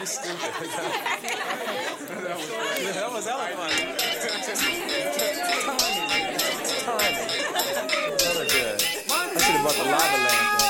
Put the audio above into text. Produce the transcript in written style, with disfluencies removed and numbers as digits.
You stupid. That was hella funny. Tiny. Hella good. I should have brought the lava lamp.